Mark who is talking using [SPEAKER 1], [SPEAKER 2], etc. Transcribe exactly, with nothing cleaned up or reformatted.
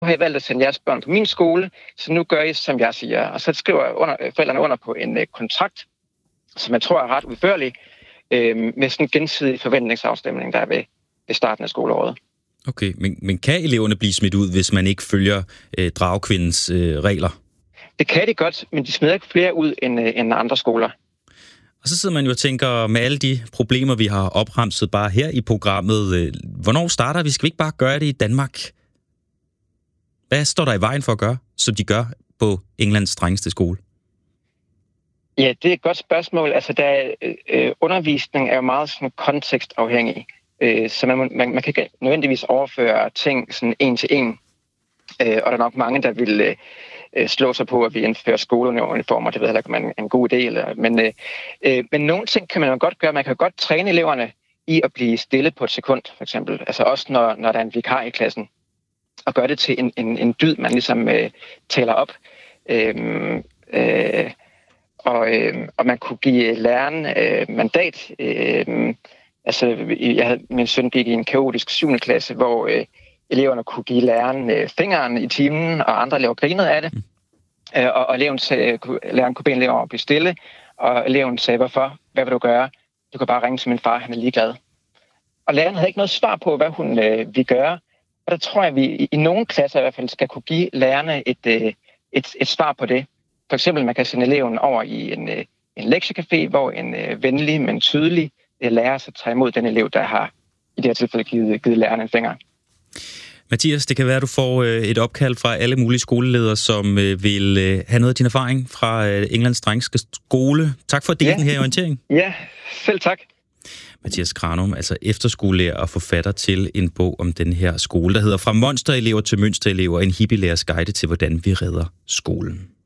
[SPEAKER 1] har jeg valgt at sende jeres børn på min skole, så nu gør I, som jeg siger. Og så skriver under, forældrene under på en uh, kontrakt, som jeg tror er ret udførlig, øh, med sådan en gensidig forventningsafstemning, der er ved, ved starten af skoleåret.
[SPEAKER 2] Okay, men, men kan eleverne blive smidt ud, hvis man ikke følger øh, dragkvindens øh, regler?
[SPEAKER 1] Det kan de godt, men de smider ikke flere ud end, øh, end andre skoler.
[SPEAKER 2] Og så sidder man jo og tænker, med alle de problemer, vi har opremset bare her i programmet, øh, hvornår starter vi? Skal vi ikke bare gøre det i Danmark? Hvad står der i vejen for at gøre, som de gør på Englands strengeste skole?
[SPEAKER 1] Ja, det er et godt spørgsmål. Altså, der, øh, undervisning er jo meget sådan kontekstafhængig, øh, så man, man, man kan ikke nødvendigvis overføre ting sådan en til en. Øh, og der er nok mange, der vil øh, slå sig på, at vi indfører skoleuniformer. Det ved jeg ikke, om man er en god idé. Eller, men, øh, øh, men nogle ting kan man jo godt gøre. Man kan godt træne eleverne i at blive stille på et sekund, for eksempel. Altså også når, når der er en vikar i klassen. Og gøre det til en, en, en dyd, man ligesom øh, taler op. Øh, øh, Og, øh, og man kunne give læreren øh, mandat. Øh, altså, jeg havde, min søn gik i en kaotisk syvende klasse, hvor øh, eleverne kunne give læreren øh, fingeren i timen, og andre elever grinede af det. Øh, og og eleven sagde, læreren kunne bede eleven om at blive stille, og eleven sagde, hvorfor? Hvad vil du gøre? Du kan bare ringe til min far, han er ligeglad. Og læreren havde ikke noget svar på, hvad hun øh, ville gøre. Og der tror jeg, at vi i, i nogle klasser i hvert fald skal kunne give lærerne et, øh, et, et svar på det. For eksempel, man kan sende eleven over i en, en lektiecafé, hvor en uh, venlig, men tydelig uh, lærer så tager imod den elev, der har i det her tilfælde givet, givet læreren en finger.
[SPEAKER 2] Mathias, det kan være, at du får uh, et opkald fra alle mulige skoleledere, som uh, vil uh, have noget af din erfaring fra uh, Englands strengeste skole. Tak for at dele ja. den her orientering.
[SPEAKER 1] Ja, selv tak.
[SPEAKER 2] Mathias Granum, altså efterskolelærer og forfatter til en bog om den her skole, der hedder Fra monsterelever til mønsterelever, en hippie-lærers guide til, hvordan vi redder skolen.